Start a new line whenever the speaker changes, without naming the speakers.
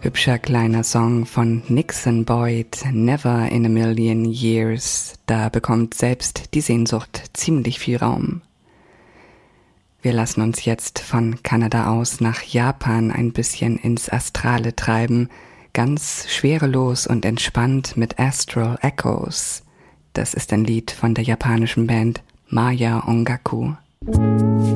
Hübscher kleiner Song von Nixon Boyd, Never in a Million Years. Da bekommt selbst die Sehnsucht ziemlich viel Raum. Wir lassen uns jetzt von Kanada aus nach Japan ein bisschen ins Astrale treiben, ganz schwerelos und entspannt mit Astral Echoes. Das ist ein Lied von der japanischen Band Maya Ongaku.